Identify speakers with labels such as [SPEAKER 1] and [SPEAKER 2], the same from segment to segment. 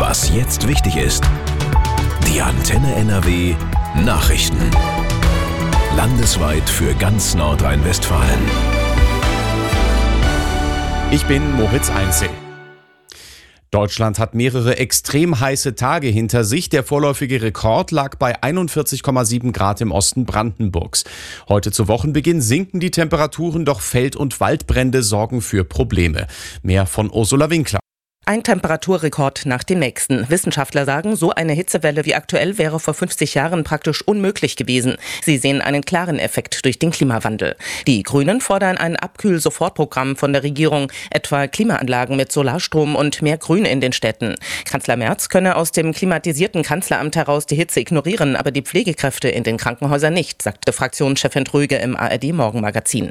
[SPEAKER 1] Was jetzt wichtig ist. Die Antenne NRW Nachrichten. Landesweit für ganz Nordrhein-Westfalen.
[SPEAKER 2] Ich bin Moritz Einzel. Deutschland hat mehrere extrem heiße Tage hinter sich. Der vorläufige Rekord lag bei 41,7 Grad im Osten Brandenburgs. Heute zu Wochenbeginn sinken die Temperaturen, doch Feld- und Waldbrände sorgen für Probleme. Mehr von Ursula Winkler.
[SPEAKER 3] Ein Temperaturrekord nach dem nächsten. Wissenschaftler sagen, so eine Hitzewelle wie aktuell wäre vor 50 Jahren praktisch unmöglich gewesen. Sie sehen einen klaren Effekt durch den Klimawandel. Die Grünen fordern ein Abkühl-Sofortprogramm von der Regierung, etwa Klimaanlagen mit Solarstrom und mehr Grün in den Städten. Kanzler Merz könne aus dem klimatisierten Kanzleramt heraus die Hitze ignorieren, aber die Pflegekräfte in den Krankenhäusern nicht, sagte Fraktionschefin Tröge im ARD-Morgenmagazin.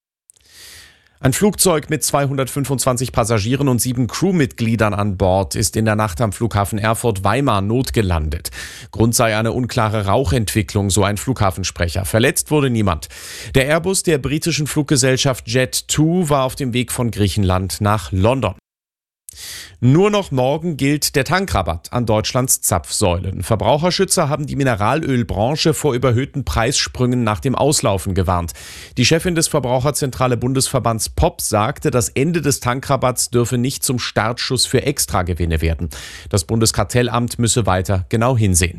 [SPEAKER 2] Ein Flugzeug mit 225 Passagieren und 7 Crewmitgliedern an Bord ist in der Nacht am Flughafen Erfurt-Weimar notgelandet. Grund sei eine unklare Rauchentwicklung, so ein Flughafensprecher. Verletzt wurde niemand. Der Airbus der britischen Fluggesellschaft Jet2 war auf dem Weg von Griechenland nach London. Nur noch morgen gilt der Tankrabatt an Deutschlands Zapfsäulen. Verbraucherschützer haben die Mineralölbranche vor überhöhten Preissprüngen nach dem Auslaufen gewarnt. Die Chefin des Verbraucherzentrale Bundesverbands POP sagte, das Ende des Tankrabatts dürfe nicht zum Startschuss für Extragewinne werden. Das Bundeskartellamt müsse weiter genau hinsehen.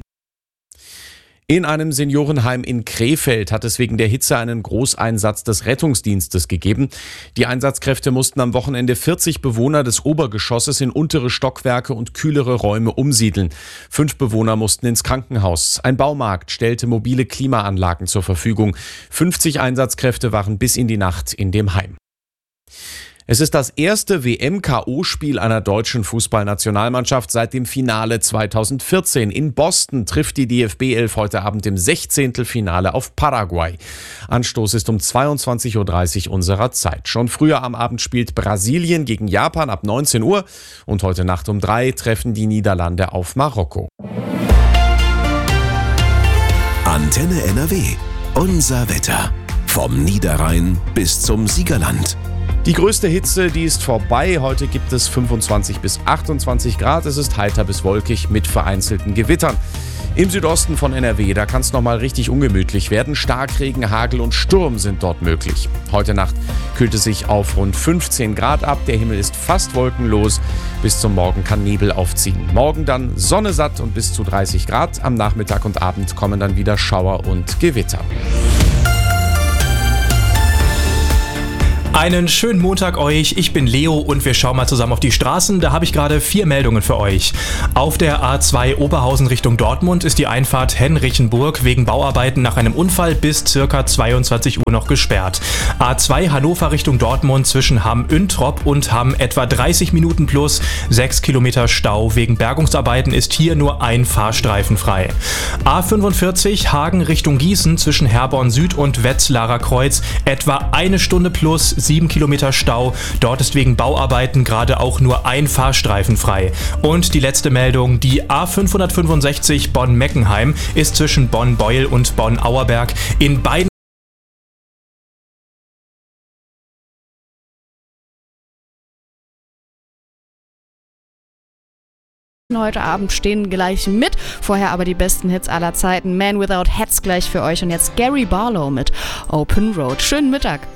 [SPEAKER 2] In einem Seniorenheim in Krefeld hat es wegen der Hitze einen Großeinsatz des Rettungsdienstes gegeben. Die Einsatzkräfte mussten am Wochenende 40 Bewohner des Obergeschosses in untere Stockwerke und kühlere Räume umsiedeln. 5 Bewohner mussten ins Krankenhaus. Ein Baumarkt stellte mobile Klimaanlagen zur Verfügung. 50 Einsatzkräfte waren bis in die Nacht in dem Heim. Es ist das erste WM-KO-Spiel einer deutschen Fußballnationalmannschaft seit dem Finale 2014. In Boston trifft die DFB-11 heute Abend im 16. Finale auf Paraguay. Anstoß ist um 22.30 Uhr unserer Zeit. Schon früher am Abend spielt Brasilien gegen Japan ab 19 Uhr und heute Nacht um 3 treffen die Niederlande auf Marokko.
[SPEAKER 1] Antenne NRW. Unser Wetter. Vom Niederrhein bis zum Siegerland.
[SPEAKER 2] Die größte Hitze, die ist vorbei. Heute gibt es 25 bis 28 Grad. Es ist heiter bis wolkig mit vereinzelten Gewittern. Im Südosten von NRW, da kann es nochmal richtig ungemütlich werden. Starkregen, Hagel und Sturm sind dort möglich. Heute Nacht kühlt es sich auf rund 15 Grad ab. Der Himmel ist fast wolkenlos. Bis zum Morgen kann Nebel aufziehen. Morgen dann Sonne satt und bis zu 30 Grad. Am Nachmittag und Abend kommen dann wieder Schauer und Gewitter.
[SPEAKER 4] Einen schönen Montag euch, ich bin Leo und wir schauen mal zusammen auf die Straßen. Da habe ich gerade 4 Meldungen für euch. Auf der A2 Oberhausen Richtung Dortmund ist die Einfahrt Henrichenburg wegen Bauarbeiten nach einem Unfall bis ca. 22 Uhr noch gesperrt. A2 Hannover Richtung Dortmund zwischen Hamm-Üntrop und Hamm etwa 30 Minuten plus 6 Kilometer Stau. Wegen Bergungsarbeiten ist hier nur ein Fahrstreifen frei. A45 Hagen Richtung Gießen zwischen Herborn Süd und Wetzlarer Kreuz etwa 1 Stunde plus 7 Kilometer Stau. Dort ist wegen Bauarbeiten gerade auch nur ein Fahrstreifen frei. Und die letzte Meldung, die A565 Bonn-Meckenheim ist zwischen Bonn-Beuel und Bonn-Auerberg in beiden
[SPEAKER 5] heute Abend stehen gleich mit. Vorher aber die besten Hits aller Zeiten. Man Without Hats gleich für euch. Und jetzt Gary Barlow mit Open Road. Schönen Mittag.